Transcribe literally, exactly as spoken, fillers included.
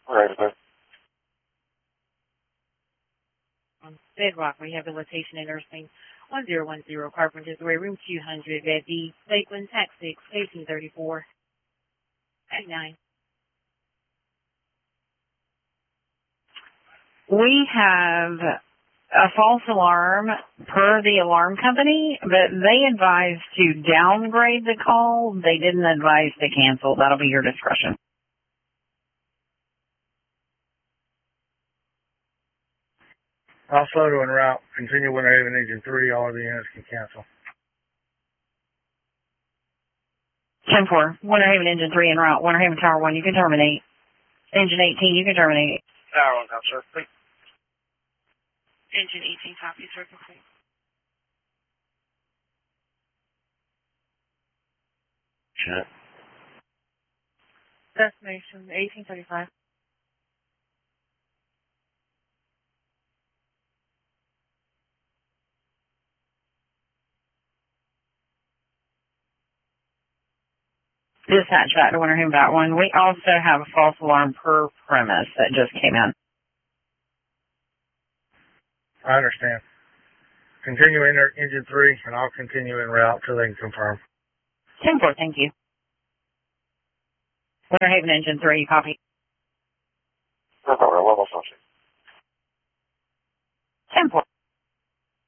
Right, sir. On Bedrock Rehabilitation and Nursing, one zero one zero Carpenter's Way, room two hundred, bed D, Lakeland, tax six, eighteen thirty-four, at nine. We have a false alarm per the alarm company, but they advised to downgrade the call. They didn't advise to cancel. That'll be your discretion. All photo en route. Continue Winter Haven Engine three. All of the units can cancel. ten four, Winter Haven Engine three en route. Winter Haven Tower one, you can terminate. Engine eighteen, you can terminate. Tower one, copy, sir. Engine eighteen, copy, sir, complete. Check. Destination, eighteen thirty-five. Dispatch back to Winter Haven Bat one. We also have a false alarm per premise that just came in. I understand. Continue enter engine three, and I'll continue en route till they can confirm. ten four, thank you. Winter Haven Engine three, copy.